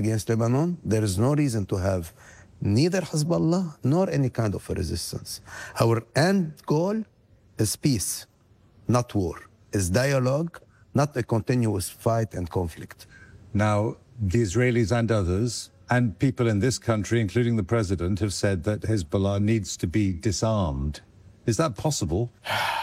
against Lebanon, there is no reason to have neither Hezbollah nor any kind of a resistance. Our end goal is peace, not war, is dialogue, not a continuous fight and conflict. Now, the Israelis and others, and people in this country, including the president, have said that Hezbollah needs to be disarmed. Is that possible?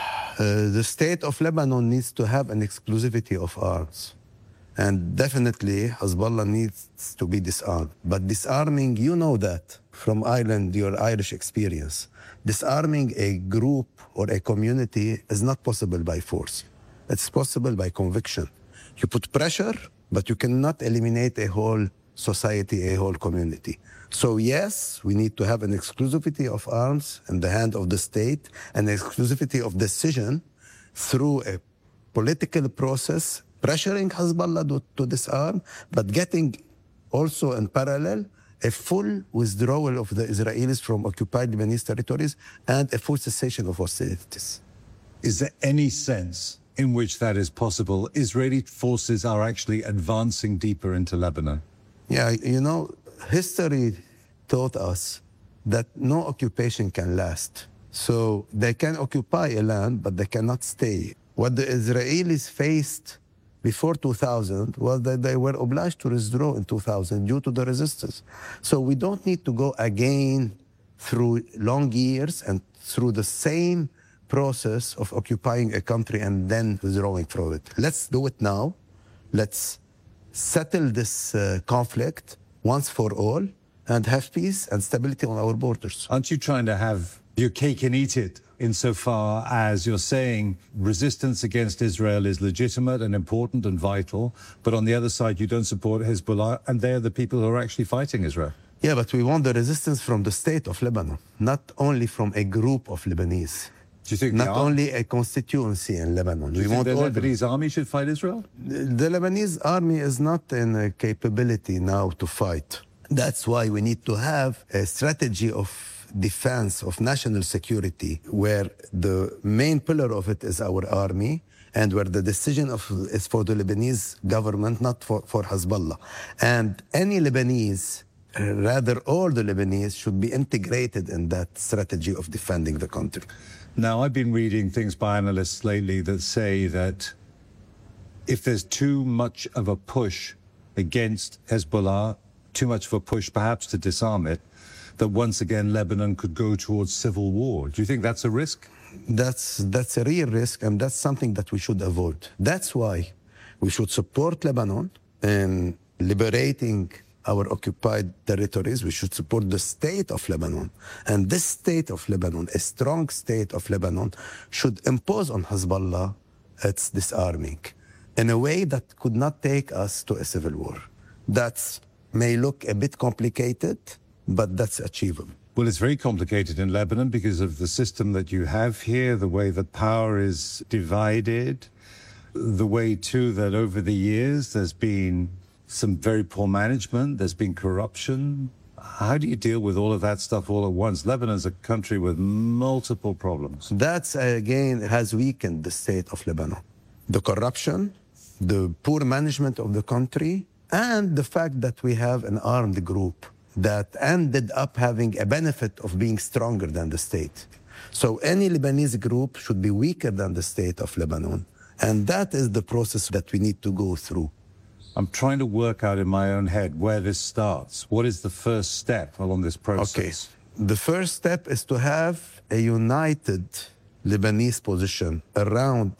The state of Lebanon needs to have an exclusivity of arms. And definitely, Hezbollah needs to be disarmed. But disarming, you know that from Ireland, your Irish experience. Disarming a group or a community is not possible by force. It's possible by conviction. You put pressure, but you cannot eliminate a whole society, a whole community. So yes, we need to have an exclusivity of arms in the hand of the state, and exclusivity of decision through a political process, pressuring Hezbollah to disarm, but getting also in parallel a full withdrawal of the Israelis from occupied Lebanese territories and a full cessation of hostilities. Is there any sense in which that is possible? Israeli forces are actually advancing deeper into Lebanon. Yeah, you know, history taught us that no occupation can last. So they can occupy a land, but they cannot stay. What the Israelis faced before 2000 was that they were obliged to withdraw in 2000 due to the resistance. So we don't need to go again through long years and through the same process of occupying a country and then withdrawing from it. Let's do it now. Let's settle this conflict once for all and have peace and stability on our borders. Aren't you trying to have your cake and eat it insofar as you're saying resistance against Israel is legitimate and important and vital, but on the other side you don't support Hezbollah and they're the people who are actually fighting Israel? Yeah, but we want the resistance from the state of Lebanon, not only from a group of Lebanese. Do you think not only a constituency in Lebanon? Do you think the Lebanese army should fight Israel? The Lebanese army is not in a capability now to fight. That's why we need to have a strategy of defense, of national security, where the main pillar of it is our army, and where the decision is for the Lebanese government, not for Hezbollah. And any Lebanese, rather all the Lebanese, should be integrated in that strategy of defending the country. Now, I've been reading things by analysts lately that say that if there's too much of a push against Hezbollah, too much of a push perhaps to disarm it, that once again Lebanon could go towards civil war. Do you think that's a risk? That's a real risk, and that's something that we should avoid. That's why we should support Lebanon in liberating our occupied territories. We should support the state of Lebanon. And this state of Lebanon, a strong state of Lebanon, should impose on Hezbollah its disarming in a way that could not take us to a civil war. That may look a bit complicated, but that's achievable. Well, it's very complicated in Lebanon because of the system that you have here, the way that power is divided, the way, too, that over the years there's been some very poor management, there's been corruption. How do you deal with all of that stuff all at once? Lebanon's a country with multiple problems. That's, again, has weakened the state of Lebanon. The corruption, the poor management of the country, and the fact that we have an armed group that ended up having a benefit of being stronger than the state. So any Lebanese group should be weaker than the state of Lebanon. And that is the process that we need to go through. I'm trying to work out in my own head where this starts. What is the first step along this process? Okay. The first step is to have a united Lebanese position around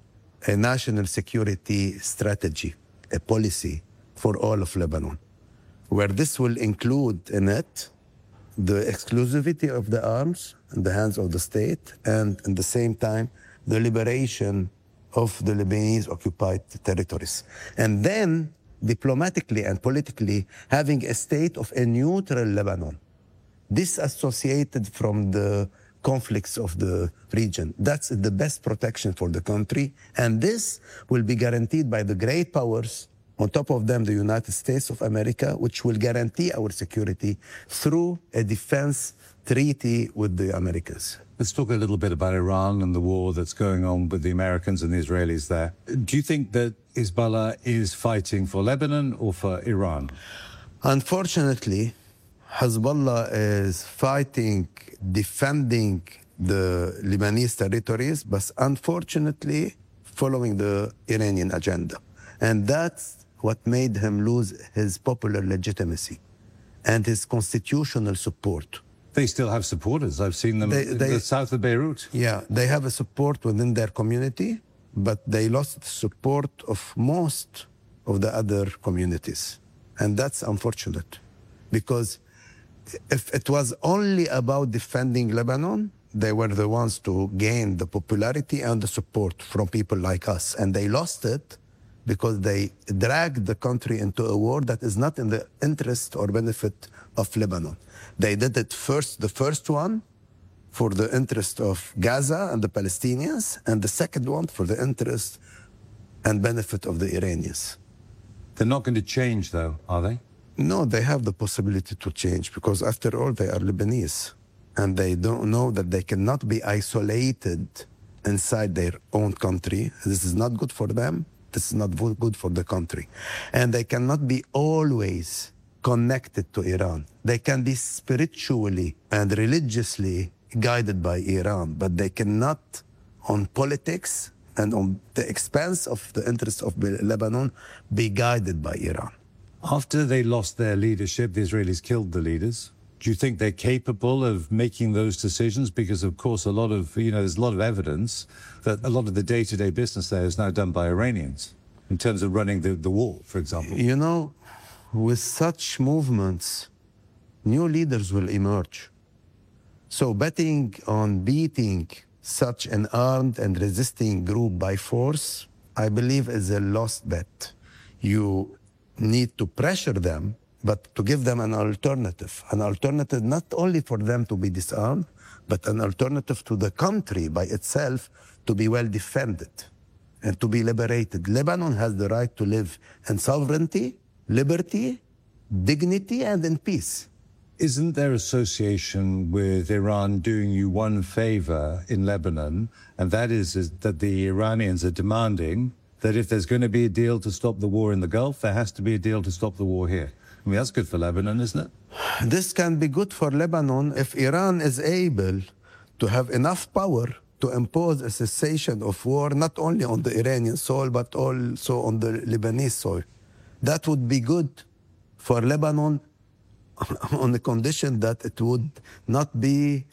a national security strategy, a policy for all of Lebanon, where this will include in it the exclusivity of the arms in the hands of the state and at the same time the liberation of the Lebanese occupied territories. And then diplomatically and politically having a state of a neutral Lebanon, disassociated from the conflicts of the region. That's the best protection for the country. And this will be guaranteed by the great powers, on top of them the United States of America, which will guarantee our security through a defense treaty with the Americans. Let's talk a little bit about Iran and the war that's going on with the Americans and the Israelis there. Do you think that Hezbollah is fighting for Lebanon or for Iran? Unfortunately, Hezbollah is fighting, defending the Lebanese territories, but unfortunately following the Iranian agenda. And that's what made him lose his popular legitimacy and his constitutional support. They still have supporters. I've seen them in the south of Beirut. Yeah, they have a support within their community, but they lost the support of most of the other communities. And that's unfortunate, because if it was only about defending Lebanon, they were the ones to gain the popularity and the support from people like us. And they lost it because they dragged the country into a war that is not in the interest or benefit of Lebanon. They did it first, the first one, for the interest of Gaza and the Palestinians, and the second one for the interest and benefit of the Iranians. They're not going to change, though, are they? No, they have the possibility to change, because after all, they are Lebanese. And they don't know that they cannot be isolated inside their own country. This is not good for them. This is not good for the country. And they cannot be always connected to Iran. They can be spiritually and religiously guided by Iran, but they cannot, on politics and on the expense of the interests of Lebanon, be guided by Iran. After they lost their leadership, the Israelis killed the leaders. Do you think they're capable of making those decisions? Because, of course, there's a lot of evidence that a lot of the day-to-day business there is now done by Iranians in terms of running the war, for example. You know, with such movements, new leaders will emerge. So betting on beating such an armed and resisting group by force, I believe, is a lost bet. You need to pressure them, but to give them an alternative not only for them to be disarmed, but an alternative to the country by itself to be well defended and to be liberated. Lebanon has the right to live in sovereignty, liberty, dignity, and in peace. Isn't their association with Iran doing you one favor in Lebanon, and that is that the Iranians are demanding that if there's going to be a deal to stop the war in the Gulf, there has to be a deal to stop the war here? I mean, that's good for Lebanon, isn't it? This can be good for Lebanon if Iran is able to have enough power to impose a cessation of war, not only on the Iranian soil, but also on the Lebanese soil. That would be good for Lebanon on the condition that it would not be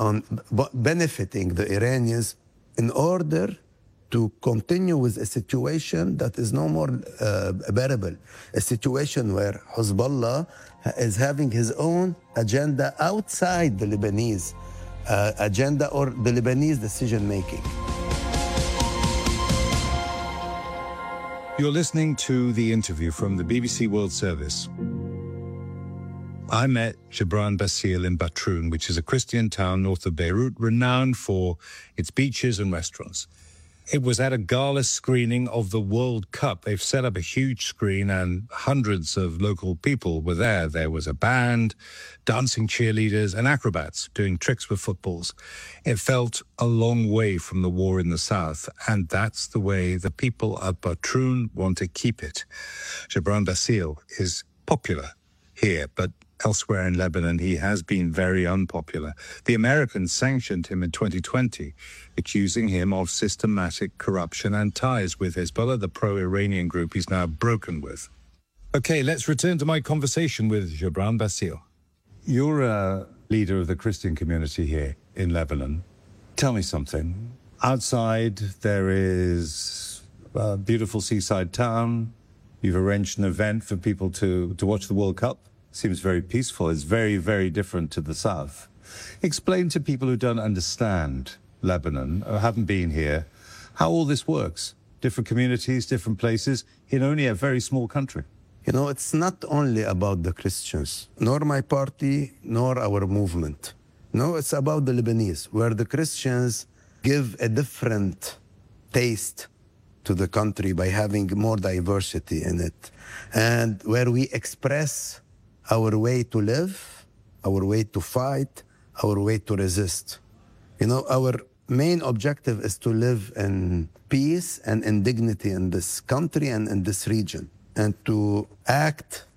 benefiting the Iranians, in order to continue with a situation that is no more bearable, a situation where Hezbollah is having his own agenda outside the Lebanese agenda or the Lebanese decision-making. You're listening to the interview from the BBC World Service. I met Gebran Bassil in Batroun, which is a Christian town north of Beirut, renowned for its beaches and restaurants. It was at a gala screening of the World Cup. They've set up a huge screen and hundreds of local people were there. There was a band, dancing cheerleaders and acrobats doing tricks with footballs. It felt a long way from the war in the south, and that's the way the people of Batroun want to keep it. Gebran Bassil is popular here, but elsewhere in Lebanon, he has been very unpopular. The Americans sanctioned him in 2020, accusing him of systematic corruption and ties with Hezbollah, the pro-Iranian group he's now broken with. Okay, let's return to my conversation with Gebran Bassil. You're a leader of the Christian community here in Lebanon. Tell me something. Outside, there is a beautiful seaside town. You've arranged an event for people to watch the World Cup. Seems very peaceful. It's very, very different to the south. Explain to people who don't understand Lebanon, or haven't been here, how all this works. Different communities, different places, in only a very small country. You know, it's not only about the Christians, nor my party, nor our movement. No, it's about the Lebanese, where the Christians give a different taste to the country by having more diversity in it, and where we express our way to live, our way to fight, our way to resist. You know, our main objective is to live in peace and in dignity in this country and in this region, and to act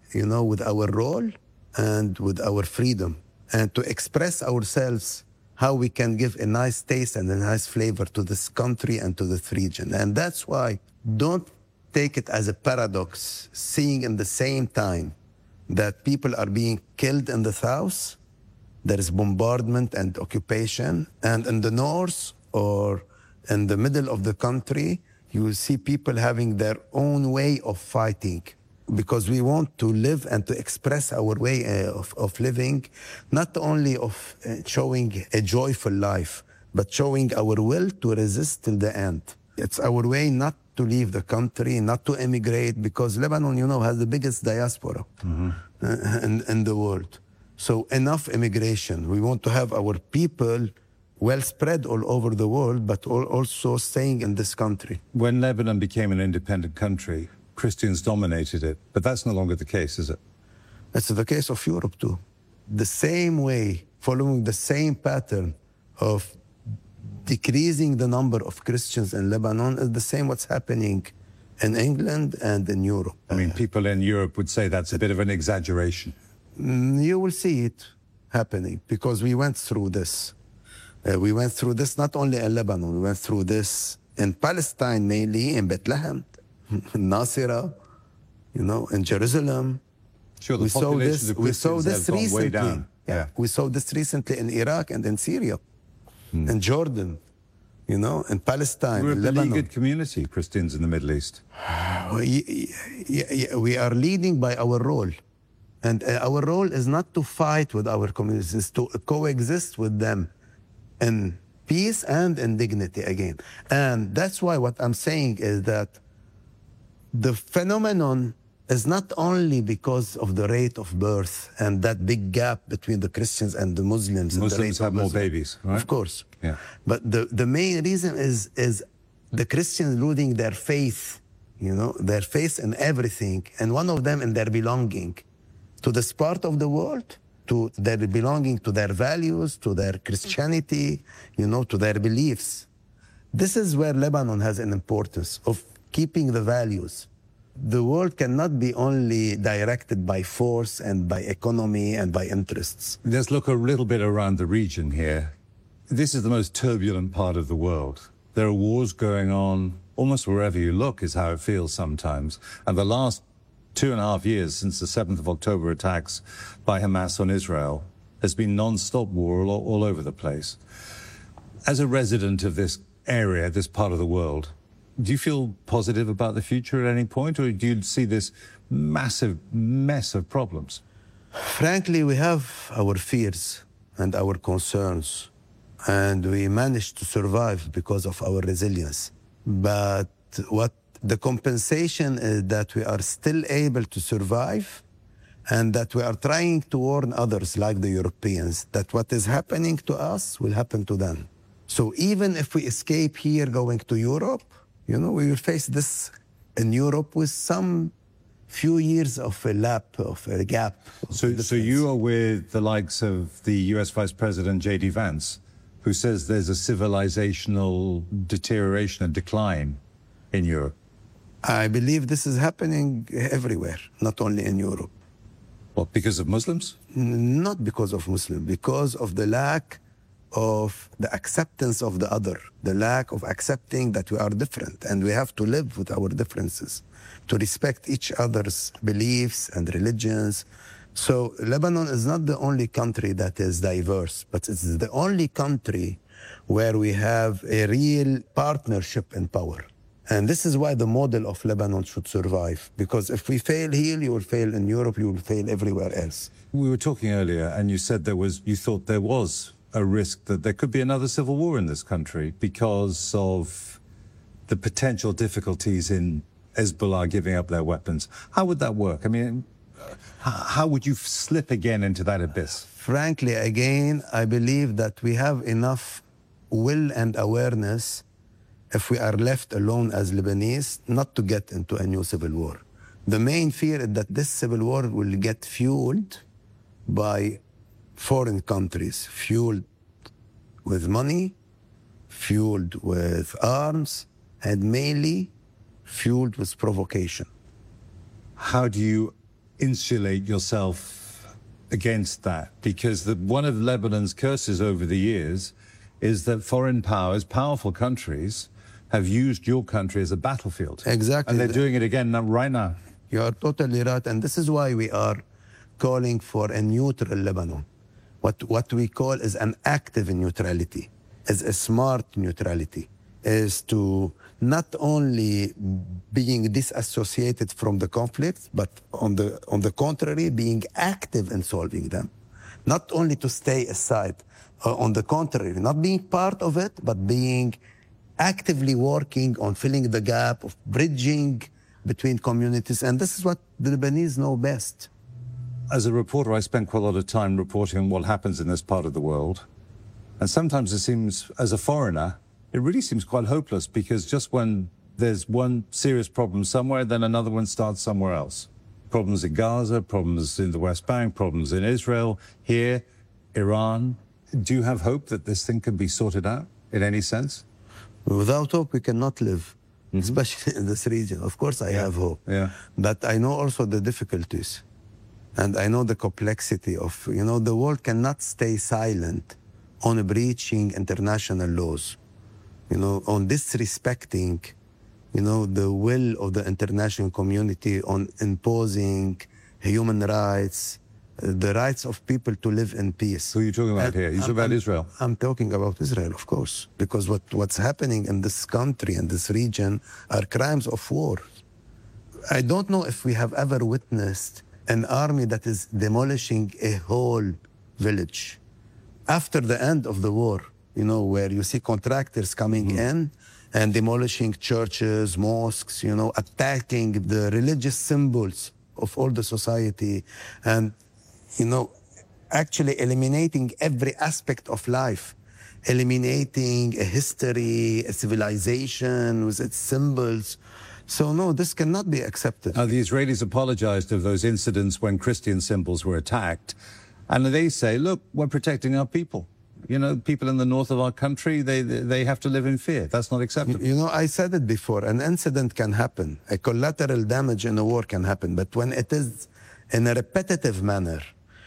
with our role and with our freedom, and to express ourselves how we can give a nice taste and a nice flavor to this country and to this region. And that's why don't take it as a paradox, seeing in the same time that people are being killed in the south, there is bombardment and occupation, and in the north or in the middle of the country, you will see people having their own way of fighting, because we want to live and to express our way of living, not only of showing a joyful life, but showing our will to resist till the end. It's our way not to leave the country, not to emigrate, because Lebanon, has the biggest diaspora in the world. So enough immigration. We want to have our people well spread all over the world, but also staying in this country. When Lebanon became an independent country, Christians dominated it, but that's no longer the case, is it? It's the case of Europe too. The same way, following the same pattern of decreasing the number of Christians in Lebanon is the same what's happening in England and in Europe. I mean, people in Europe would say that's a bit of an exaggeration. You will see it happening because we went through this. We went through this not only in Lebanon, we went through this in Palestine, mainly in Bethlehem, in Nasirah, in Jerusalem. Sure, the populations of Christians have gone way down. Yeah. We saw this recently in Iraq and in Syria, in Jordan, in Palestine, We're in a Lebanon. beleaguered community, Christians in the Middle East. We are leading by our role. And our role is not to fight with our communities, it's to coexist with them in peace and in dignity again. And that's why what I'm saying is that the phenomenon is not only because of the rate of birth and that big gap between the Christians and the Muslims. Muslims have more babies, right? Of course. Yeah. But the main reason is the Christians losing their faith, their faith in everything, and one of them in their belonging to this part of the world, to their belonging to their values, to their Christianity, to their beliefs. This is where Lebanon has an importance of keeping the values. The world cannot be only directed by force and by economy and by interests. Let's look a little bit around the region here. This is the most turbulent part of the world. There are wars going on almost wherever you look, is how it feels sometimes. And the last 2.5 years since the 7th of October attacks by Hamas on Israel has been non-stop war all over the place. As a resident of this area, this part of the world, do you feel positive about the future at any point, or do you see this massive mess of problems? Frankly, we have our fears and our concerns, and we managed to survive because of our resilience. But what the compensation is that we are still able to survive, and that we are trying to warn others, like the Europeans, that what is happening to us will happen to them. So even if we escape here going to Europe, we will face this in Europe with some few years of a gap. So you are with the likes of the US Vice President J.D. Vance, who says there's a civilizational deterioration and decline in Europe. I believe this is happening everywhere, not only in Europe. What, because of Muslims? Not because of Muslims, because of the lack of the acceptance of the other, the lack of accepting that we are different and we have to live with our differences, to respect each other's beliefs and religions. So Lebanon is not the only country that is diverse, but it's the only country where we have a real partnership in power. And this is why the model of Lebanon should survive. Because if we fail here, you will fail in Europe, you will fail everywhere else. We were talking earlier, and you said you thought there was a risk that there could be another civil war in this country because of the potential difficulties in Hezbollah giving up their weapons. How would that work? I mean, how would you slip again into that abyss? Frankly, again, I believe that we have enough will and awareness, if we are left alone as Lebanese, not to get into a new civil war. The main fear is that this civil war will get fueled by foreign countries, fueled with money, fueled with arms, and mainly fueled with provocation. How do you insulate yourself against that? Because one of Lebanon's curses over the years is that foreign powers, powerful countries, have used your country as a battlefield. Exactly. And they're doing it again right now. You are totally right. And this is why we are calling for a neutral Lebanon. What we call is an active neutrality, is a smart neutrality, is to not only being disassociated from the conflicts, but on the contrary, being active in solving them. Not only to stay aside, on the contrary, not being part of it, but being actively working on filling the gap of bridging between communities. And this is what the Lebanese know best. As a reporter, I spend quite a lot of time reporting on what happens in this part of the world. And sometimes it seems, as a foreigner, it really seems quite hopeless, because just when there's one serious problem somewhere, then another one starts somewhere else. Problems in Gaza, problems in the West Bank, problems in Israel, here, Iran. Do you have hope that this thing can be sorted out in any sense? Without hope, we cannot live, especially in this region. Of course, I have hope. Yeah. But I know also the difficulties. And I know the complexity of, the world cannot stay silent on breaching international laws, on disrespecting, the will of the international community, on imposing human rights, the rights of people to live in peace. Who are you talking about here? You're talking about Israel? I'm talking about Israel, of course, because what's happening in this country and this region are crimes of war. I don't know if we have ever witnessed an army that is demolishing a whole village. After the end of the war, where you see contractors coming in and demolishing churches, mosques, attacking the religious symbols of all the society, and, actually eliminating every aspect of life, eliminating a history, a civilization with its symbols. So no, this cannot be accepted. Now, the Israelis apologized of those incidents when Christian symbols were attacked. And they say, look, we're protecting our people. People in the north of our country, they have to live in fear. That's not acceptable. I said it before, an incident can happen. A collateral damage in a war can happen. But when it is in a repetitive manner,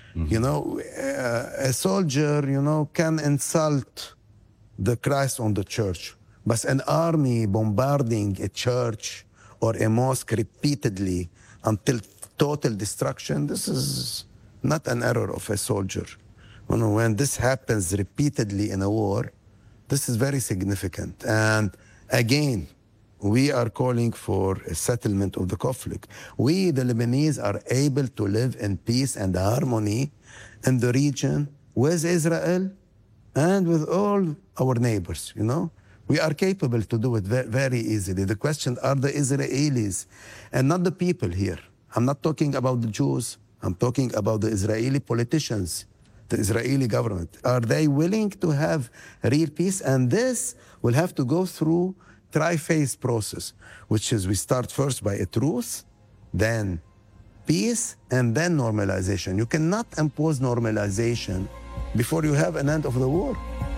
a soldier, can insult the Christ on the church. But an army bombarding a church or a mosque repeatedly until total destruction, this is not an error of a soldier. When this happens repeatedly in a war, this is very significant. And again, we are calling for a settlement of the conflict. We, the Lebanese, are able to live in peace and harmony in the region with Israel and with all our neighbors, We are capable to do it very easily. The question are the Israelis and not the people here. I'm not talking about the Jews. I'm talking about the Israeli politicians, the Israeli government. Are they willing to have real peace? And this will have to go through tri-phase process, which is we start first by a truce, then peace, and then normalization. You cannot impose normalization before you have an end of the war.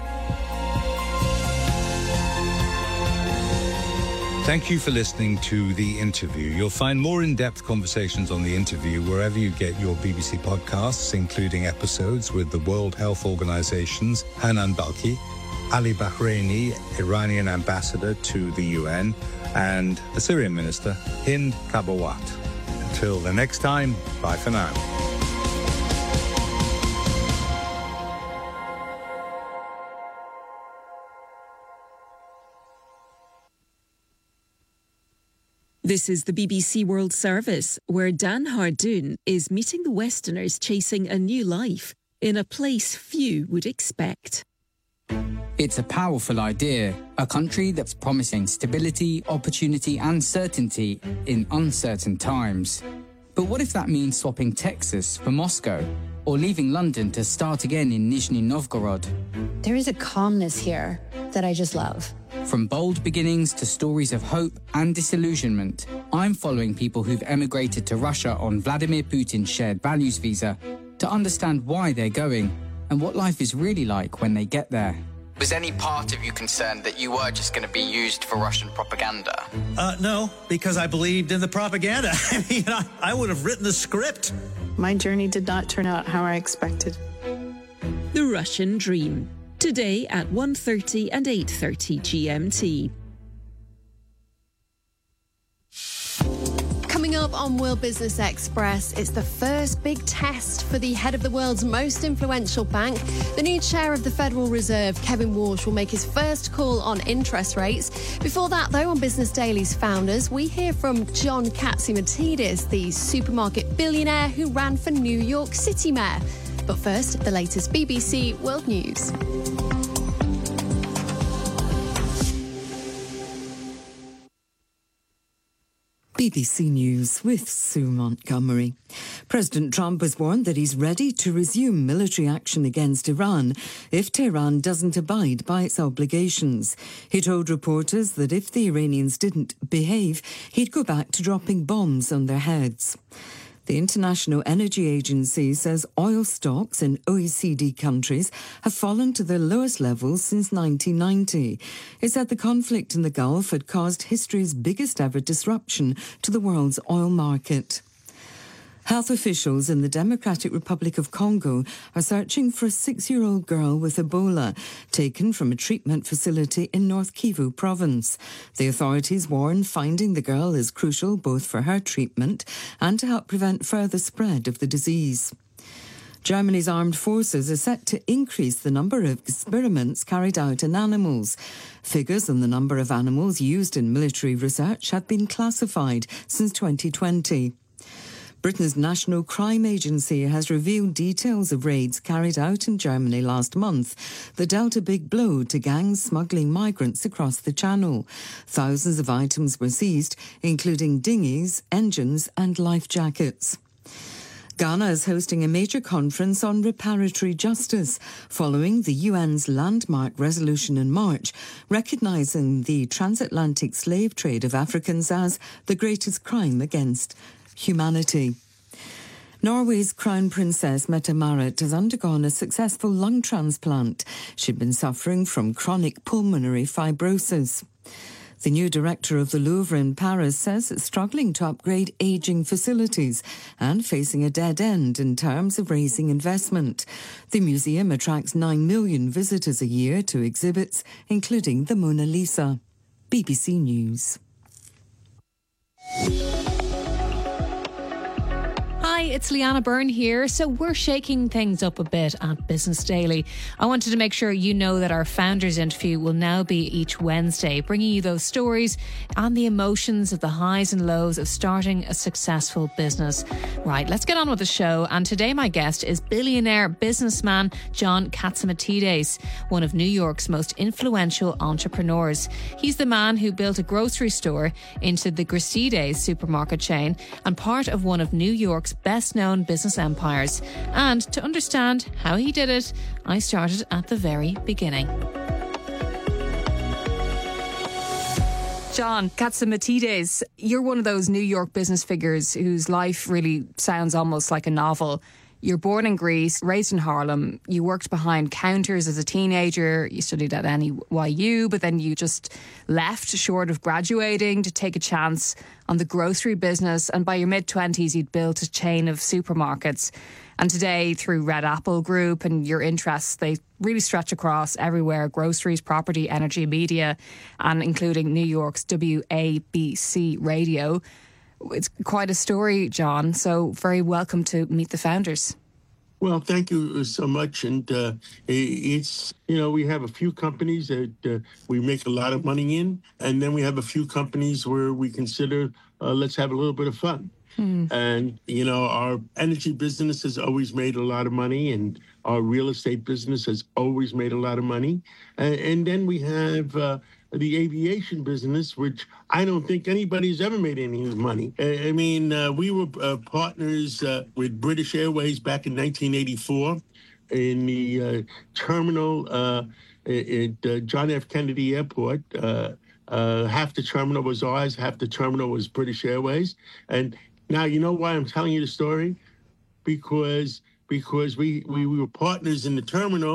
Thank you for listening to The Interview. You'll find more in-depth conversations on The Interview wherever you get your BBC podcasts, including episodes with the World Health Organization's Hanan Balkhi, Ali Bahraini, Iranian ambassador to the UN, and the Syrian minister, Hind Kabawat. Until the next time, bye for now. This is the BBC World Service, where Dan Hardoon is meeting the Westerners chasing a new life in a place few would expect. It's a powerful idea, a country that's promising stability, opportunity and certainty in uncertain times. But what if that means swapping Texas for Moscow, or leaving London to start again in Nizhny Novgorod? There is a calmness here that I just love. From bold beginnings to stories of hope and disillusionment, I'm following people who've emigrated to Russia on Vladimir Putin's shared values visa to understand why they're going and what life is really like when they get there. Was any part of you concerned that you were just going to be used for Russian propaganda? No, because I believed in the propaganda. I mean, I would have written the script. My journey did not turn out how I expected. The Russian Dream. Today at 1:30 and 8:30 GMT. Coming up on World Business Express, it's the first big test for the head of the world's most influential bank. The new chair of the Federal Reserve, Kevin Walsh, will make his first call on interest rates. Before that, though, on Business Daily's Founders, we hear from John Catsimatidis, the supermarket billionaire who ran for New York City mayor. But first, the latest BBC World News. BBC News with Sue Montgomery. President Trump has warned that he's ready to resume military action against Iran if Tehran doesn't abide by its obligations. He told reporters that if the Iranians didn't behave, he'd go back to dropping bombs on their heads. The International Energy Agency says oil stocks in OECD countries have fallen to their lowest levels since 1990. It said the conflict in the Gulf had caused history's biggest ever disruption to the world's oil market. Health officials in the Democratic Republic of Congo are searching for a 6-year-old girl with Ebola, taken from a treatment facility in North Kivu province. The authorities warn finding the girl is crucial both for her treatment and to help prevent further spread of the disease. Germany's armed forces are set to increase the number of experiments carried out in animals. Figures on the number of animals used in military research have been classified since 2020. Britain's National Crime Agency has revealed details of raids carried out in Germany last month that dealt a big blow to gangs smuggling migrants across the Channel. Thousands of items were seized, including dinghies, engines and life jackets. Ghana is hosting a major conference on reparatory justice following the UN's landmark resolution in March, recognising the transatlantic slave trade of Africans as the greatest crime against humanity. Norway's Crown Princess Mette-Marit has undergone a successful lung transplant. She'd been suffering from chronic pulmonary fibrosis. The new director of the Louvre in Paris says it's struggling to upgrade ageing facilities and facing a dead end in terms of raising investment. The museum attracts 9 million visitors a year to exhibits, including the Mona Lisa. BBC News. Hi, it's Leanna Byrne here. So we're shaking things up a bit at Business Daily. I wanted to make sure you know that our founders interview will now be each Wednesday, bringing you those stories and the emotions of the highs and lows of starting a successful business. Right, let's get on with the show. And today my guest is billionaire businessman John Catsimatidis, one of New York's most influential entrepreneurs. He's the man who built a grocery store into the Gristedes supermarket chain and part of one of New York's best-known business empires. And to understand how he did it, I started at the very beginning. John Catsimatidis, you're one of those New York business figures whose life really sounds almost like a novel. You're born in Greece, raised in Harlem. You worked behind counters as a teenager. You studied at NYU, but then you just left short of graduating to take a chance on the grocery business. And by your mid-20s, you'd built a chain of supermarkets. And today, through Red Apple Group and your interests, they really stretch across everywhere: groceries, property, energy, media, and including New York's WABC radio. It's quite a story, John, so very welcome to Meet the Founders. Well, thank you so much. And it's, we have a few companies that we make a lot of money in, and then we have a few companies where we consider, let's have a little bit of fun. And, our energy business has always made a lot of money, and our real estate business has always made a lot of money. And then we have the aviation business, which I don't think anybody's ever made any money. We were partners with British Airways back in 1984 in the terminal at John F. Kennedy Airport. Half the terminal was ours, half the terminal was British Airways. And now, you know why I'm telling you the story? Because we were partners in the terminal.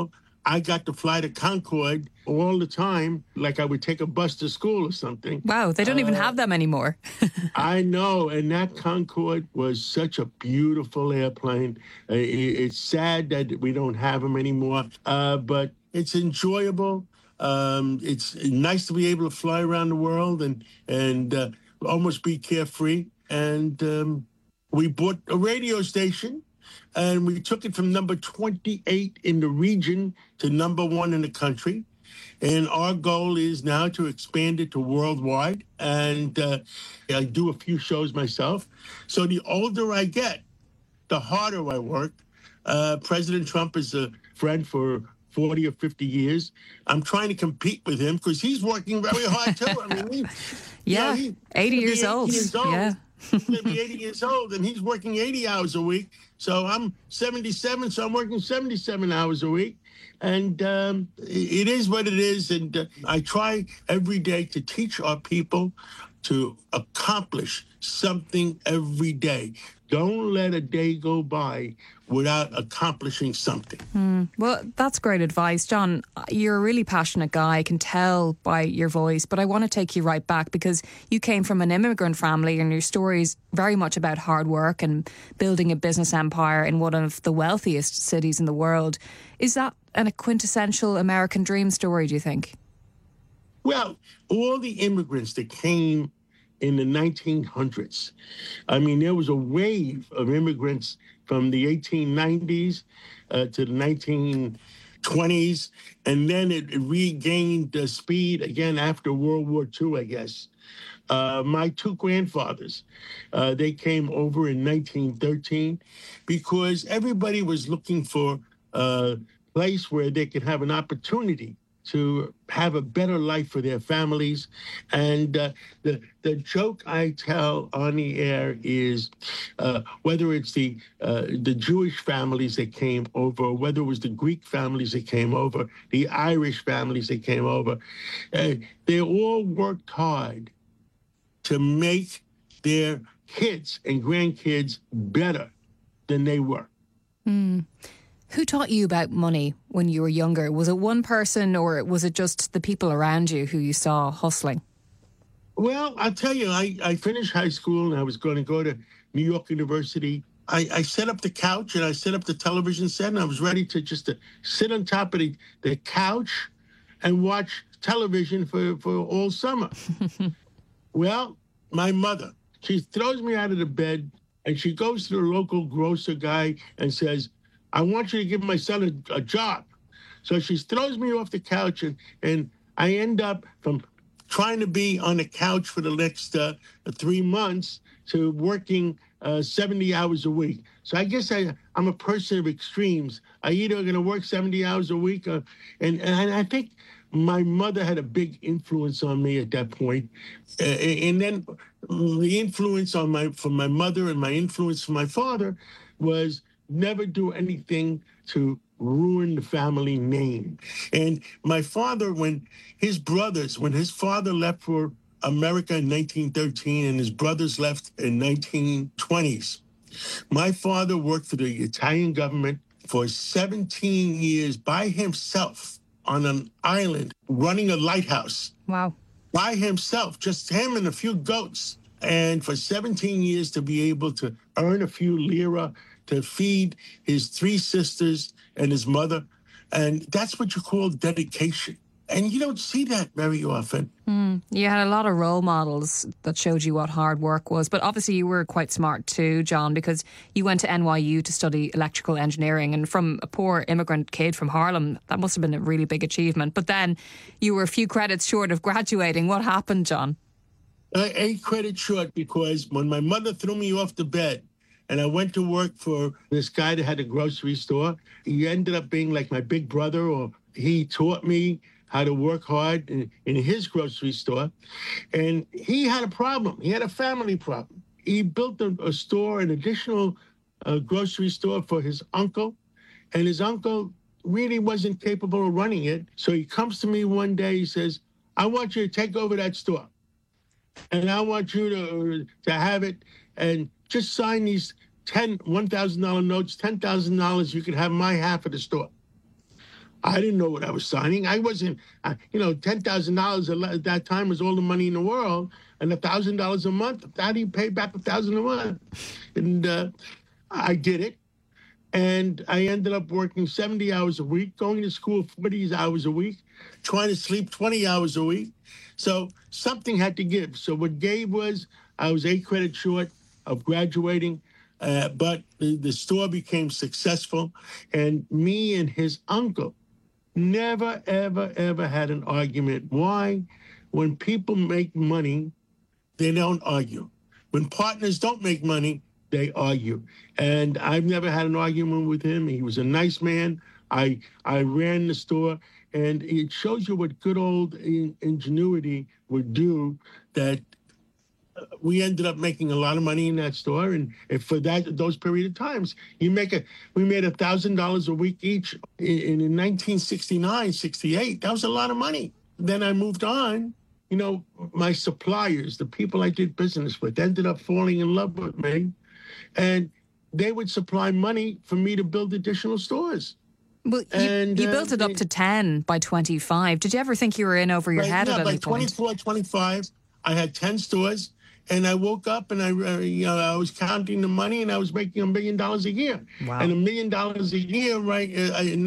I got to fly to Concorde all the time, like I would take a bus to school or something. Wow, they don't even have them anymore. I know, and that Concorde was such a beautiful airplane. It's sad that we don't have them anymore, but it's enjoyable. It's nice to be able to fly around the world and almost be carefree. And we bought a radio station, and we took it from number 28 in the region to number 1 in the country. And our goal is now to expand it to worldwide. And I do a few shows myself. So the older I get, the harder I work. President Trump is a friend for 40 or 50 years. I'm trying to compete with him because he's working very hard too. I mean, he's 80 years old. Yeah. He's going to be 80 years old, and he's working 80 hours a week. So I'm 77, so I'm working 77 hours a week. And it is what it is. And I try every day to teach our people to accomplish something every day. Don't let a day go by without accomplishing something. Well, that's great advice, John. You're a really passionate guy. I can tell by your voice, but I want to take you right back because you came from an immigrant family and your story is very much about hard work and building a business empire in one of the wealthiest cities in the world. Is that a quintessential American dream story, do you think? Well, all the immigrants that came in the 1900s, I mean, there was a wave of immigrants from the 1890s to the 1920s, and then it regained speed again after World War II, I guess. My two grandfathers, they came over in 1913 because everybody was looking for a place where they could have an opportunity to have a better life for their families. And the joke I tell on the air is whether it's the Jewish families that came over, whether it was the Greek families that came over, the Irish families that came over, they all worked hard to make their kids and grandkids better than they were. Who taught you about money when you were younger? Was it one person or was it just the people around you who you saw hustling? Well, I'll tell you, I finished high school and I was going to go to New York University. I set up the couch and I set up the television set and I was ready to just sit on top of the couch and watch television for all summer. Well, my mother, she throws me out of the bed and she goes to the local grocer guy and says, I want you to give my son a job. So she throws me off the couch and I end up from trying to be on the couch for the next 3 months to working 70 hours a week. So I guess I'm a person of extremes. I either going to work 70 hours a week and I think my mother had a big influence on me at that point. And then the influence from my mother and my influence from my father was never do anything to ruin the family name. And my father, when his father left for America in 1913 and his brothers left in 1920s, my father worked for the Italian government for 17 years by himself on an island running a lighthouse. Wow. By himself, just him and a few goats. And for 17 years to be able to earn a few lira to feed his 3 sisters and his mother. And that's what you call dedication. And you don't see that very often. You had a lot of role models that showed you what hard work was. But obviously you were quite smart too, John, because you went to NYU to study electrical engineering. And from a poor immigrant kid from Harlem, that must have been a really big achievement. But then you were a few credits short of graduating. What happened, John? 8 credits short because when my mother threw me off the bed, and I went to work for this guy that had a grocery store. He ended up being like my big brother, or he taught me how to work hard in his grocery store. And he had a problem. He had a family problem. He built a store, an additional grocery store for his uncle. And his uncle really wasn't capable of running it. So he comes to me one day, he says, I want you to take over that store. And I want you to have it and just sign these $1,000 notes, $10,000, you could have my half of the store. I didn't know what I was signing. I wasn't, $10,000 at that time was all the money in the world, and $1,000 a month. How do you pay back $1,000 a month? And I did it, and I ended up working 70 hours a week, going to school 40 hours a week, trying to sleep 20 hours a week. So something had to give. So what gave was I was 8 credits short of graduating. But the store became successful, and me and his uncle never, ever, ever had an argument. Why? When people make money, they don't argue. When partners don't make money, they argue. And I've never had an argument with him. He was a nice man. I ran the store, and it shows you what good old ingenuity would do, that we ended up making a lot of money in that store, and for those period of times, we made $1,000 a week each. In 1969, 68, that was a lot of money. Then I moved on. My suppliers, the people I did business with, ended up falling in love with me, and they would supply money for me to build additional stores. Well, you built it up to 10 by 25. Did you ever think you were in over your head at any point? By 24, 25, I had 10 stores. And I woke up and I was counting the money, and I was making $1 million a year. Wow. And $1 million a year, right, in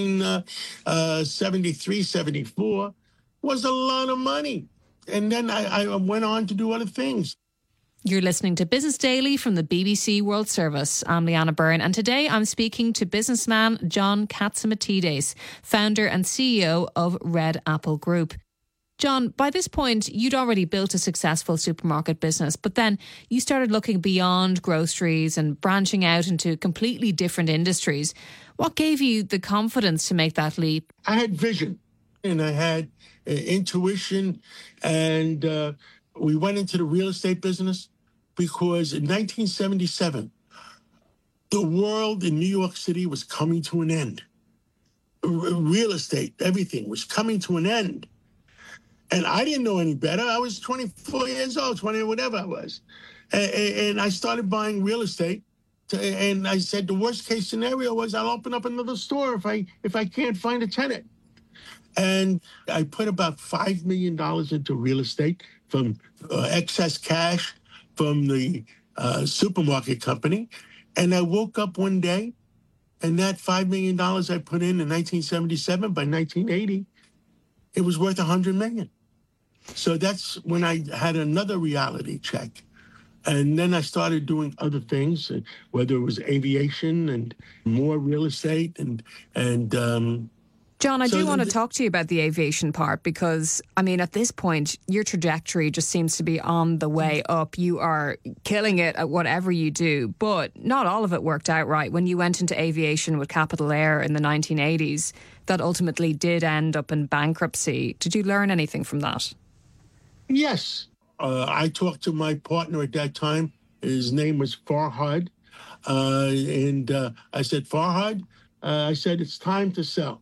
1973, 74, was a lot of money. And then I went on to do other things. You're listening to Business Daily from the BBC World Service. I'm Leanna Byrne, and today I'm speaking to businessman John Catsimatidis, founder and CEO of Red Apple Group. John, by this point, you'd already built a successful supermarket business, but then you started looking beyond groceries and branching out into completely different industries. What gave you the confidence to make that leap? I had vision, and I had intuition, and we went into the real estate business because in 1977, the world in New York City was coming to an end. Real estate, everything was coming to an end. And I didn't know any better. I was 24 years old, 20 or whatever I was. And I started buying real estate. And I said the worst case scenario was I'll open up another store if I can't find a tenant. And I put about $5 million into real estate from excess cash from the supermarket company. And I woke up one day, and that $5 million I put in 1977, by 1980, it was worth $100 million. So that's when I had another reality check. And then I started doing other things, whether it was aviation and more real estate. John, I do want to talk to you about the aviation part because, at this point, your trajectory just seems to be on the way up. You are killing it at whatever you do, but not all of it worked out right. When you went into aviation with Capital Air in the 1980s, that ultimately did end up in bankruptcy. Did you learn anything from that? Yes. I talked to my partner at that time. His name was Farhad. And I said, Farhad, it's time to sell.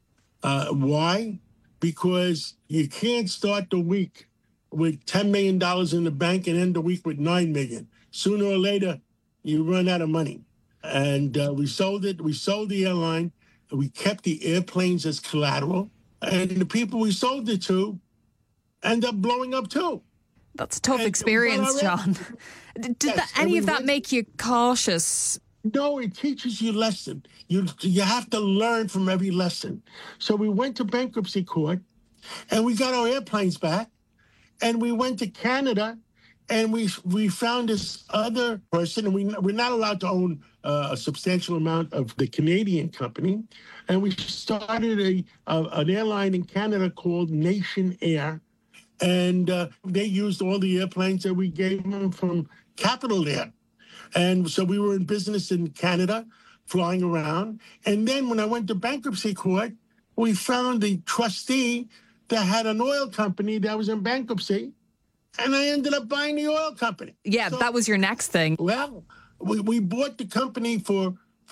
Why? Because you can't start the week with $10 million in the bank and end the week with $9 million. Sooner or later, you run out of money. And we sold it. We sold the airline. We kept the airplanes as collateral. And the people we sold it to end up blowing up too. That's a tough experience, John. Did any of that make you cautious? No, it teaches you a lesson. You have to learn from every lesson. So we went to bankruptcy court, and we got our airplanes back, and we went to Canada, and we found this other person, and we're not allowed to own a substantial amount of the Canadian company, and we started an airline in Canada called Nation Air, and they used all the airplanes that we gave them from Capital Air. And so we were in business in Canada, flying around. And then when I went to bankruptcy court, we found the trustee that had an oil company that was in bankruptcy. And I ended up buying the oil company. Yeah, so that was your next thing. Well, we bought the company for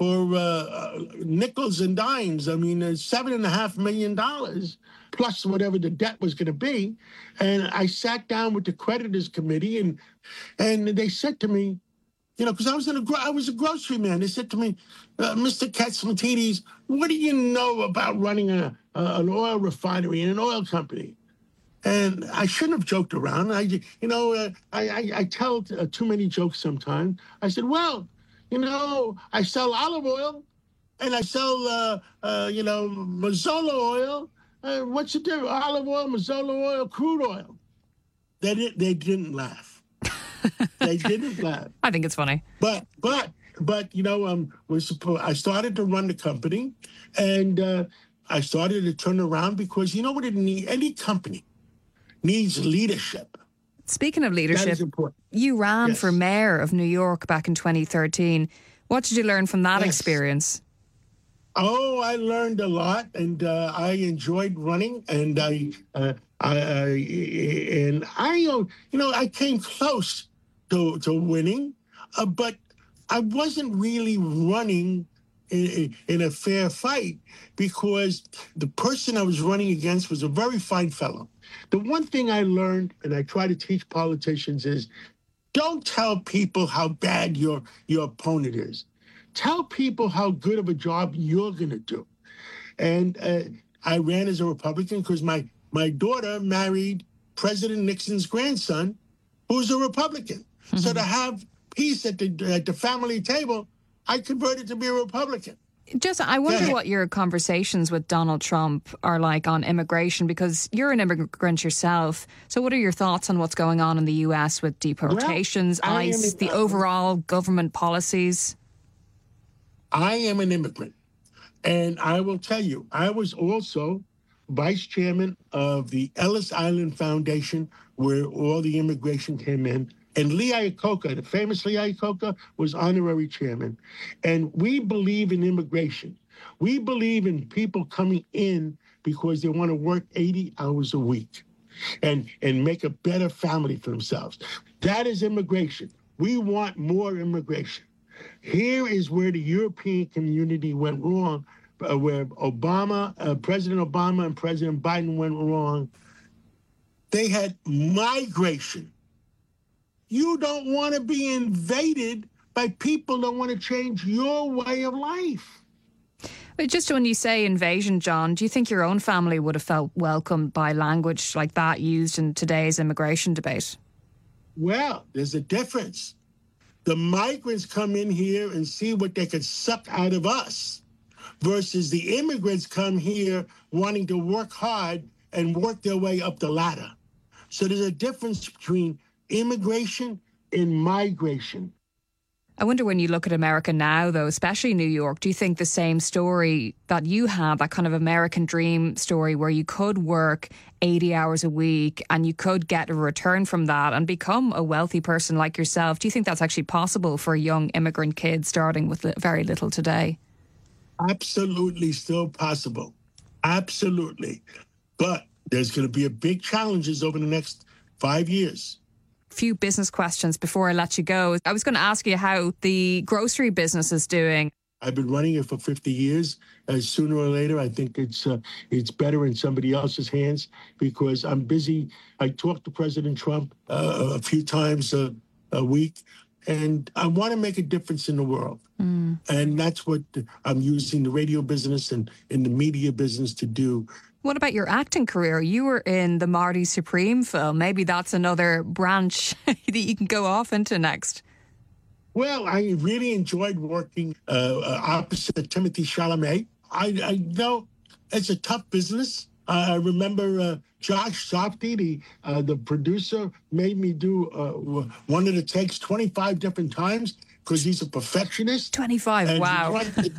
nickels and dimes. $7.5 million plus whatever the debt was going to be. And I sat down with the creditors committee, and they said to me, because I was a grocery man. They said to me, Mr. Catsimatidis, what do you know about running an oil refinery and an oil company? And I shouldn't have joked around. I tell too many jokes sometimes. I said, well, I sell olive oil and I sell, Mazola oil. What's the difference? Olive oil, Mazola oil, crude oil. They didn't laugh. They didn't laugh. I think it's funny. But I started to run the company, and I started to turn around because you know what it needs? Any company needs leadership. Speaking of leadership, you ran for mayor of New York back in 2013. What did you learn from that experience? Oh, I learned a lot, and I enjoyed running, and I came close to winning, but I wasn't really running in a fair fight because the person I was running against was a very fine fellow. The one thing I learned, and I try to teach politicians, is don't tell people how bad your opponent is. Tell people how good of a job you're going to do. And I ran as a Republican because my daughter married President Nixon's grandson, who's a Republican. Mm-hmm. So to have peace at the family table, I converted to be a Republican. I wonder what your conversations with Donald Trump are like on immigration, because you're an immigrant yourself. So what are your thoughts on what's going on in the US with deportations, ICE, the overall government policies? I am an immigrant, and I will tell you, I was also vice chairman of the Ellis Island Foundation, where all the immigration came in. And Lee Iacocca, the famous Lee Iacocca, was honorary chairman. And we believe in immigration. We believe in people coming in because they want to work 80 hours a week and make a better family for themselves. That is immigration. We want more immigration. Here is where the European community went wrong, where President Obama and President Biden went wrong. They had migration. You don't want to be invaded by people that want to change your way of life. But just when you say invasion, John, do you think your own family would have felt welcomed by language like that used in today's immigration debate? Well, there's a difference. The migrants come in here and see what they could suck out of us versus the immigrants come here wanting to work hard and work their way up the ladder. So there's a difference between immigration and migration. I wonder, when you look at America now, though, especially New York, do you think the same story that you have, that kind of American dream story where you could work 80 hours a week and you could get a return from that and become a wealthy person like yourself, do you think that's actually possible for a young immigrant kid starting with very little today? Absolutely still possible. Absolutely. But there's going to be a big challenges over the next 5 years. Few business questions before I let you go. I was going to ask you how the grocery business is doing. I've been running it for 50 years. Sooner or later, I think it's better in somebody else's hands because I'm busy. I talk to President Trump a few times a week, and I want to make a difference in the world. Mm. And that's what I'm using the radio business and in the media business to do. What about your acting career? You were in the Marty Supreme film. Maybe that's another branch that you can go off into next. Well, I really enjoyed working opposite Timothy Chalamet. I know it's a tough business. I remember Josh Softy, the producer, made me do one of the takes 25 different times because he's a perfectionist. 25, wow.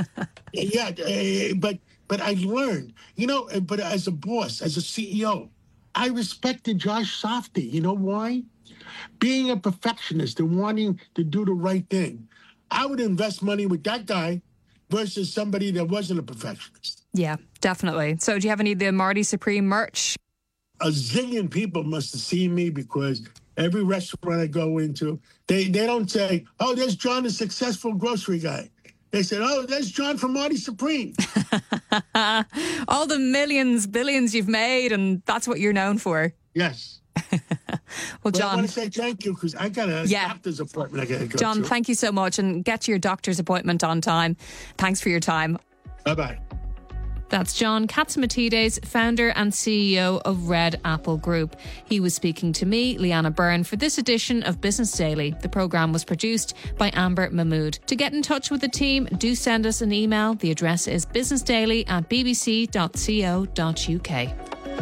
But I learned, but as a boss, as a CEO, I respected Josh Softy. You know why? Being a perfectionist and wanting to do the right thing. I would invest money with that guy versus somebody that wasn't a perfectionist. Yeah, definitely. So do you have any of the Marty Supreme merch? A zillion people must have seen me because every restaurant I go into, they don't say, oh, there's John, the successful grocery guy. They said, oh, there's John from Marty Supreme. All the millions, billions you've made, and that's what you're known for. Yes. Well, John, I want to say thank you because I got a doctor's appointment I got to go John, to. thank you so much, and get to your doctor's appointment on time. Thanks for your time. Bye-bye. That's John Catsimatidis, founder and CEO of Red Apple Group. He was speaking to me, Leanna Byrne, for this edition of Business Daily. The programme was produced by Amber Mahmood. To get in touch with the team, do send us an email. The address is businessdaily@bbc.co.uk.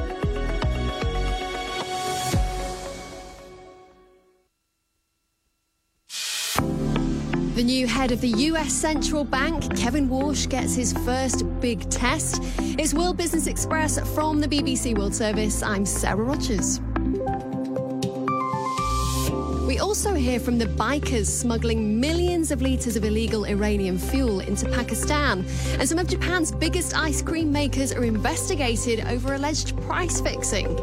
The new head of the US Central Bank, Kevin Warsh, gets his first big test. It's World Business Express from the BBC World Service. I'm Sarah Rogers. We also hear from the bikers smuggling millions of litres of illegal Iranian fuel into Pakistan. And some of Japan's biggest ice cream makers are investigated over alleged price fixing.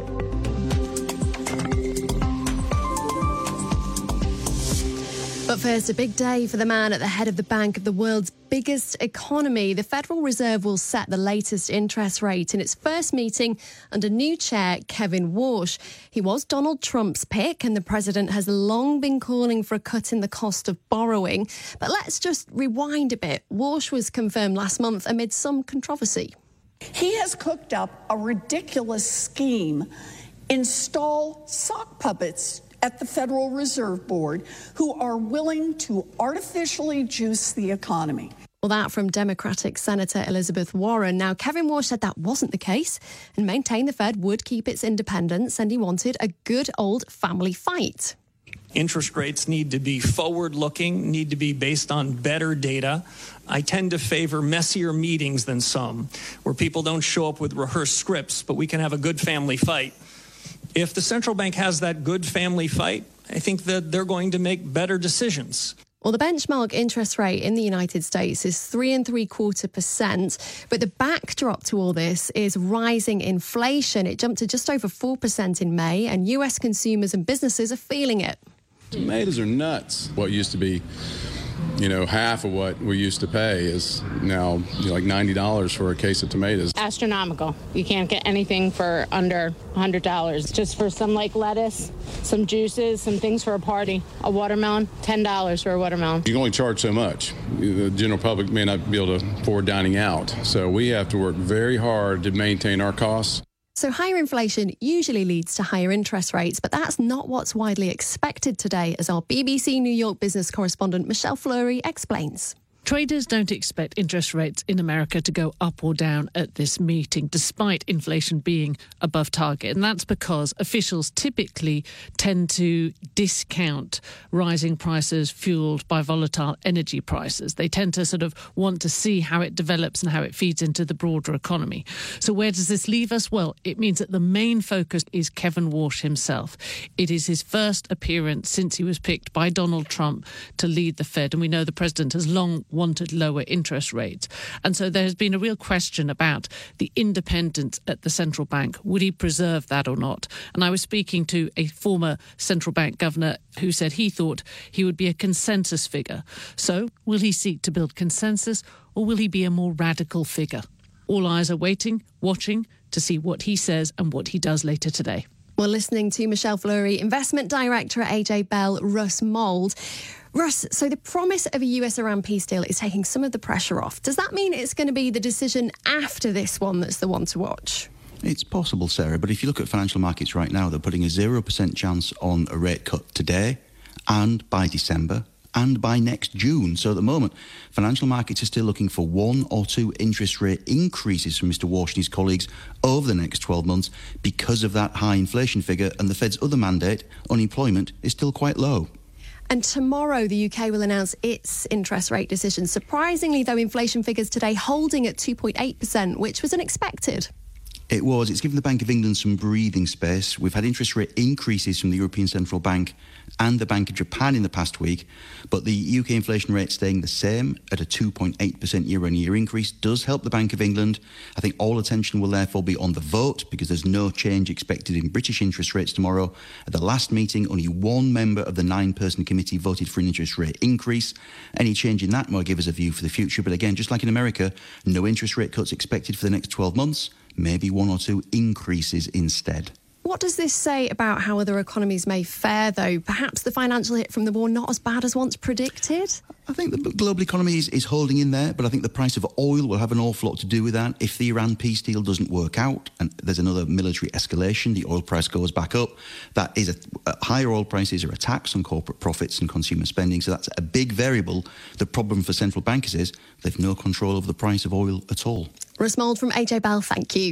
But first, a big day for the man at the head of the bank of the world's biggest economy. The Federal Reserve will set the latest interest rate in its first meeting under new chair Kevin Warsh. He was Donald Trump's pick, and the president has long been calling for a cut in the cost of borrowing. But let's just rewind a bit. Warsh was confirmed last month amid some controversy. He has cooked up a ridiculous scheme, install sock puppets at the Federal Reserve Board who are willing to artificially juice the economy. Well, that from Democratic Senator Elizabeth Warren. Now, Kevin Warsh said that wasn't the case and maintained the Fed would keep its independence, and he wanted a good old family fight. Interest rates need to be forward-looking, need to be based on better data. I tend to favor messier meetings than some, where people don't show up with rehearsed scripts, but we can have a good family fight. If the central bank has that good family fight, I think that they're going to make better decisions. Well, the benchmark interest rate in the United States is 3.75%, but the backdrop to all this is rising inflation. It jumped to just over 4% in May, and US consumers and businesses are feeling it. Tomatoes are nuts. What used to be, half of what we used to pay is now like $90 for a case of tomatoes. Astronomical. You can't get anything for under $100. Just for some lettuce, some juices, some things for a party. A watermelon, $10 for a watermelon. You can only charge so much. The general public may not be able to afford dining out. So we have to work very hard to maintain our costs. So higher inflation usually leads to higher interest rates, but that's not what's widely expected today, as our BBC New York business correspondent Michelle Fleury explains. Traders don't expect interest rates in America to go up or down at this meeting, despite inflation being above target. And that's because officials typically tend to discount rising prices fueled by volatile energy prices. They tend to sort of want to see how it develops and how it feeds into the broader economy. So where does this leave us? Well, it means that the main focus is Kevin Warsh himself. It is his first appearance since he was picked by Donald Trump to lead the Fed. And we know the president has long wanted lower interest rates. And so there has been a real question about the independence at the central bank. Would he preserve that or not? And I was speaking to a former central bank governor who said he thought he would be a consensus figure. So will he seek to build consensus, or will he be a more radical figure? All eyes are waiting, watching to see what he says and what he does later today. We're listening to Michelle Fleury, Investment Director at AJ Bell, Russ Mould. Russ, so the promise of a US-Iran peace deal is taking some of the pressure off. Does that mean it's going to be the decision after this one that's the one to watch? It's possible, Sarah, but if you look at financial markets right now, they're putting a 0% chance on a rate cut today and by December and by next June. So at the moment, financial markets are still looking for 1 or 2 interest rate increases from Mr. Warsh and his colleagues over the next 12 months because of that high inflation figure, and the Fed's other mandate, unemployment, is still quite low. And tomorrow, the UK will announce its interest rate decision. Surprisingly, though, inflation figures today holding at 2.8%, which was unexpected. It was. It's given the Bank of England some breathing space. We've had interest rate increases from the European Central Bank and the Bank of Japan in the past week, but the UK inflation rate staying the same at a 2.8% year-on-year increase does help the Bank of England. I think all attention will therefore be on the vote, because there's no change expected in British interest rates tomorrow. At the last meeting, only one member of the 9-person committee voted for an interest rate increase. Any change in that might give us a view for the future, but again, just like in America, no interest rate cuts expected for the next 12 months, maybe 1 or 2 increases instead. What does this say about how other economies may fare, though? Perhaps the financial hit from the war not as bad as once predicted? I think the global economy is holding in there, but I think the price of oil will have an awful lot to do with that. If the Iran peace deal doesn't work out and there's another military escalation, the oil price goes back up, that is higher oil prices are a tax on corporate profits and consumer spending, so that's a big variable. The problem for central bankers is they've no control over the price of oil at all. Russ Mould from AJ Bell, thank you.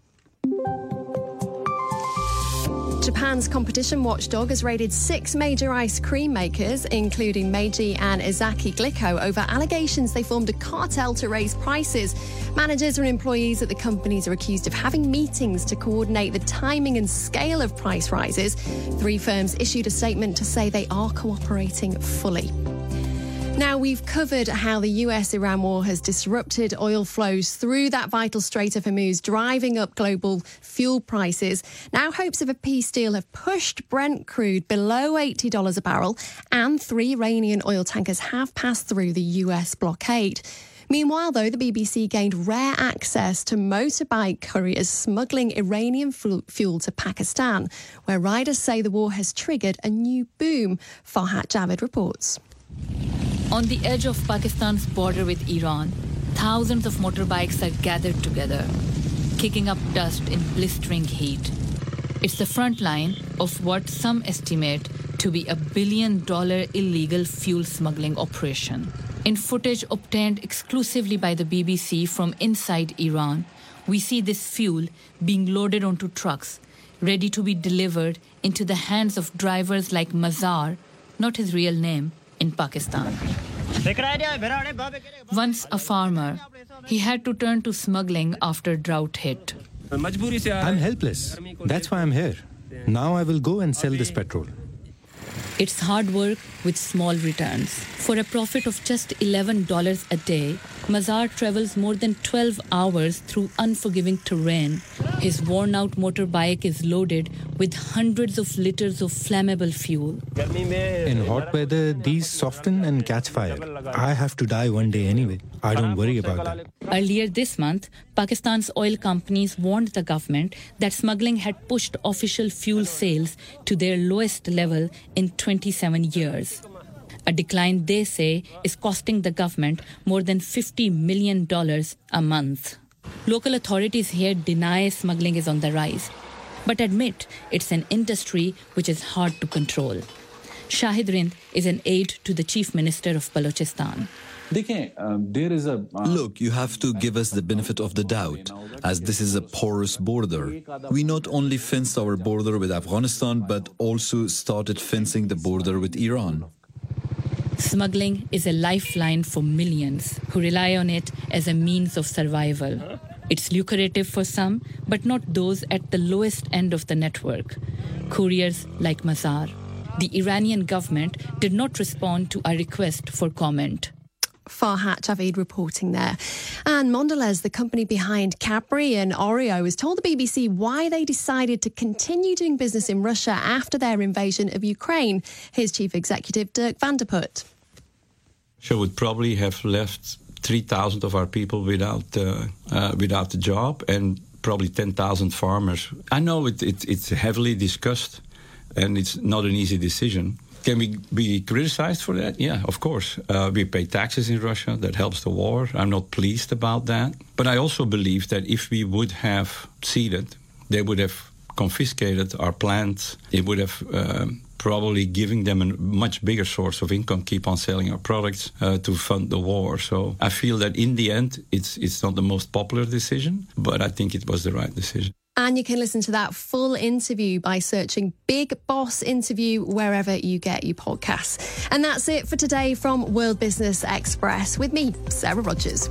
Japan's competition watchdog has raided 6 major ice cream makers, including Meiji and Izaki Glico, over allegations they formed a cartel to raise prices. Managers and employees at the companies are accused of having meetings to coordinate the timing and scale of price rises. 3 firms issued a statement to say they are cooperating fully. Now, we've covered how the US-Iran war has disrupted oil flows through that vital Strait of Hormuz, driving up global fuel prices. Now, hopes of a peace deal have pushed Brent crude below $80 a barrel, and 3 Iranian oil tankers have passed through the US blockade. Meanwhile, though, the BBC gained rare access to motorbike couriers smuggling Iranian fuel to Pakistan, where riders say the war has triggered a new boom. Farhat Javed reports. On the edge of Pakistan's border with Iran, thousands of motorbikes are gathered together, kicking up dust in blistering heat. It's the front line of what some estimate to be $1 billion illegal fuel smuggling operation. In footage obtained exclusively by the BBC from inside Iran, we see this fuel being loaded onto trucks, ready to be delivered into the hands of drivers like Mazar, not his real name, in Pakistan. Once a farmer, he had to turn to smuggling after drought hit. I'm helpless. That's why I'm here. Now I will go and sell this petrol. It's hard work with small returns. For a profit of just $11 a day, Mazar travels more than 12 hours through unforgiving terrain. His worn-out motorbike is loaded with hundreds of liters of flammable fuel. In hot weather, these soften and catch fire. I have to die one day anyway. I don't worry about that. Earlier this month, Pakistan's oil companies warned the government that smuggling had pushed official fuel sales to their lowest level in 27 years. A decline, they say, is costing the government more than $50 million a month. Local authorities here deny smuggling is on the rise, but admit it's an industry which is hard to control. Shahid Rind is an aide to the Chief Minister of Balochistan. Look, you have to give us the benefit of the doubt, as this is a porous border. We not only fenced our border with Afghanistan, but also started fencing the border with Iran. Smuggling is a lifeline for millions who rely on it as a means of survival. It's lucrative for some, but not those at the lowest end of the network, couriers like Mazar. The Iranian government did not respond to our request for comment. Farhat Javed reporting there. And Mondelez, the company behind Cadbury and Oreo, has told the BBC why they decided to continue doing business in Russia after their invasion of Ukraine. Here's Chief Executive Dirk van der Put. So would probably have left 3,000 of our people without a job, and probably 10,000 farmers. I know it's heavily discussed, and it's not an easy decision. Can we be criticized for that? Yeah, of course. We pay taxes in Russia. That helps the war. I'm not pleased about that. But I also believe that if we would have ceded, they would have confiscated our plants. It would have probably given them a much bigger source of income, keep on selling our products to fund the war. So I feel that in the end, it's not the most popular decision, but I think it was the right decision. And you can listen to that full interview by searching Big Boss Interview wherever you get your podcasts. And that's it for today from World Business Express with me, Sarah Rogers.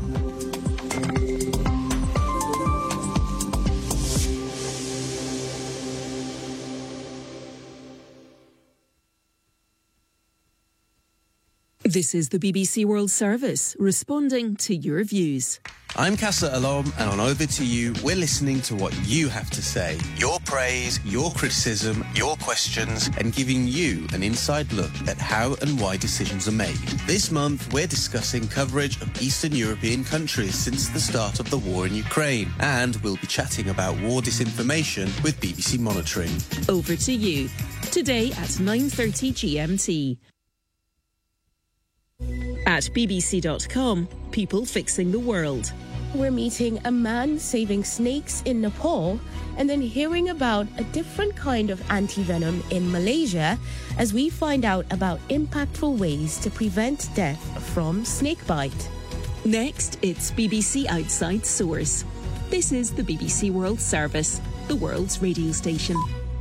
This is the BBC World Service, responding to your views. I'm Casa Alom, and on Over to You, we're listening to what you have to say. Your praise, your criticism, your questions, and giving you an inside look at how and why decisions are made. This month, we're discussing coverage of Eastern European countries since the start of the war in Ukraine, and we'll be chatting about war disinformation with BBC Monitoring. Over to You, today at 9:30 GMT. At bbc.com, people fixing the world. We're meeting a man saving snakes in Nepal and then hearing about a different kind of anti-venom in Malaysia as we find out about impactful ways to prevent death from snakebite. Next, it's BBC Outside Source. This is the BBC World Service, the world's radio station.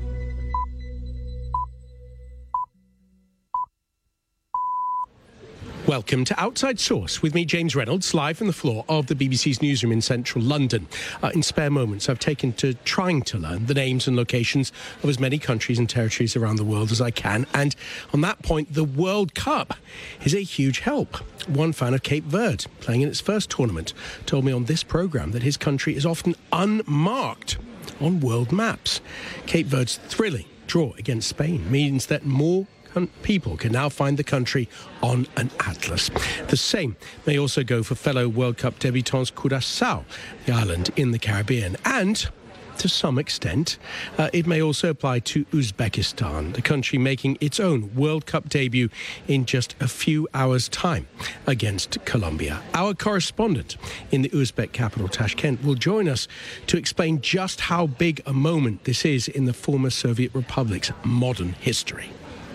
Welcome to Outside Source with me, James Reynolds, live from the floor of the BBC's newsroom in central London. In spare moments, I've taken to trying to learn the names and locations of as many countries and territories around the world as I can. And on that point, the World Cup is a huge help. One fan of Cape Verde, playing in its first tournament, told me on this programme that his country is often unmarked on world maps. Cape Verde's thrilling draw against Spain means that more people can now find the country on an atlas. The same may also go for fellow World Cup debutants Curaçao, the island in the Caribbean. And to some extent, it may also apply to Uzbekistan, the country making its own World Cup debut in just a few hours' time against Colombia. Our correspondent in the Uzbek capital, Tashkent, will join us to explain just how big a moment this is in the former Soviet Republic's modern history.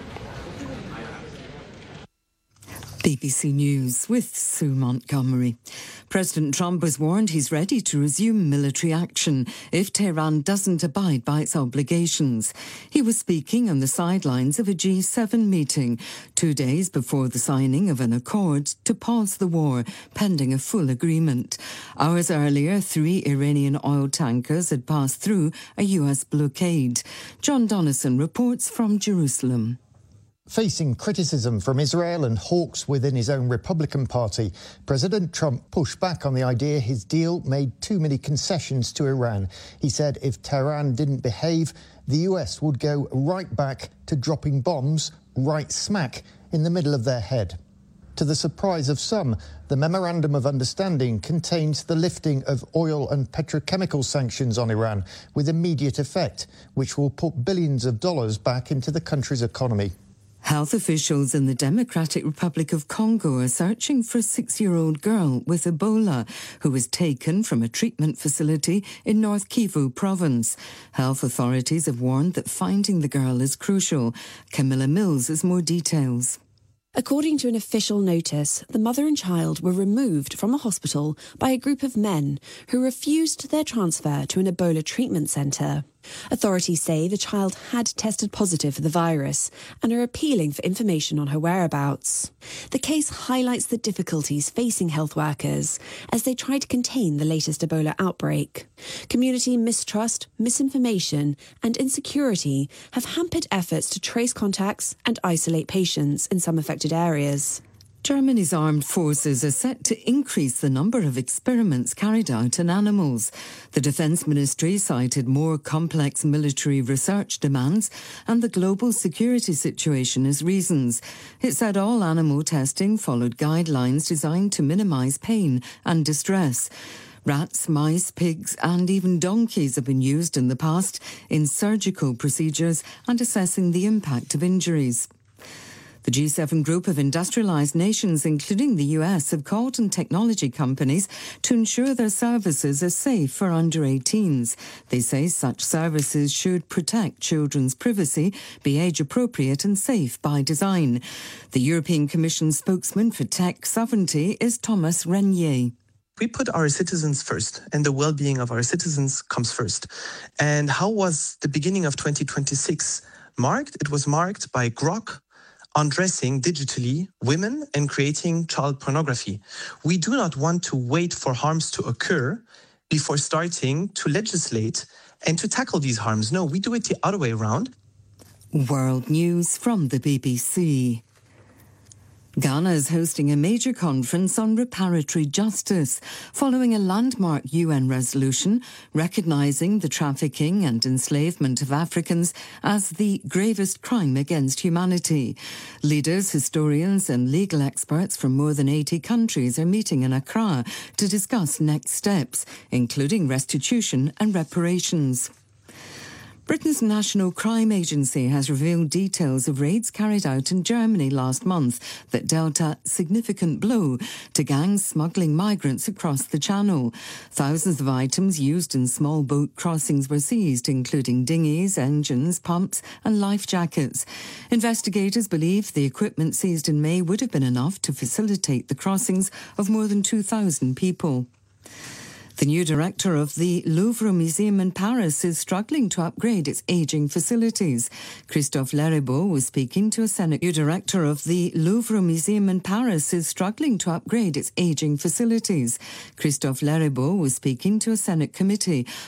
BBC News with Sue Montgomery. President Trump has warned he's ready to resume military action if Tehran doesn't abide by its obligations. He was speaking on the sidelines of a G7 meeting 2 days before the signing of an accord to pause the war, pending a full agreement. Hours earlier, 3 Iranian oil tankers had passed through a US blockade. John Donnison reports from Jerusalem. Facing criticism from Israel and hawks within his own Republican Party, President Trump pushed back on the idea his deal made too many concessions to Iran. He said if Tehran didn't behave, the US would go right back to dropping bombs right smack in the middle of their head. To the surprise of some, the Memorandum of Understanding contains the lifting of oil and petrochemical sanctions on Iran with immediate effect, which will put billions of dollars back into the country's economy. Health officials in the Democratic Republic of Congo are searching for a 6-year-old girl with Ebola who was taken from a treatment facility in North Kivu province. Health authorities have warned that finding the girl is crucial. Camilla Mills has more details. According to an official notice, the mother and child were removed from a hospital by a group of men who refused their transfer to an Ebola treatment centre. Authorities say the child had tested positive for the virus and are appealing for information on her whereabouts. The case highlights the difficulties facing health workers as they try to contain the latest Ebola outbreak. Community mistrust, misinformation and insecurity have hampered efforts to trace contacts and isolate patients in some affected areas. Germany's armed forces are set to increase the number of experiments carried out on animals. The Defence Ministry cited more complex military research demands and the global security situation as reasons. It said all animal testing followed guidelines designed to minimise pain and distress. Rats, mice, pigs and even donkeys have been used in the past in surgical procedures and assessing the impact of injuries. The G7 group of industrialised nations, including the US, have called on technology companies to ensure their services are safe for under-18s. They say such services should protect children's privacy, be age-appropriate and safe by design. The European Commission spokesman for tech sovereignty is Thomas Renier. We put our citizens first, and the well-being of our citizens comes first. And how was the beginning of 2026 marked? It was marked by Grok undressing digitally women and creating child pornography. We do not want to wait for harms to occur before starting to legislate and to tackle these harms. No, we do it the other way around. World News from the BBC. Ghana is hosting a major conference on reparatory justice, following a landmark UN resolution recognising the trafficking and enslavement of Africans as the gravest crime against humanity. Leaders, historians and legal experts from more than 80 countries are meeting in Accra to discuss next steps, including restitution and reparations. Britain's National Crime Agency has revealed details of raids carried out in Germany last month that dealt a significant blow to gangs smuggling migrants across the Channel. Thousands of items used in small boat crossings were seized, including dinghies, engines, pumps and life jackets. Investigators believe the equipment seized in May would have been enough to facilitate the crossings of more than 2,000 people. The new director of the Louvre Museum in Paris is struggling to upgrade its ageing facilities. Christophe Leribaud was speaking to a Senate. New director of the Louvre Museum in Paris is struggling to upgrade its ageing facilities. Christophe Leribaud was speaking to a Senate committee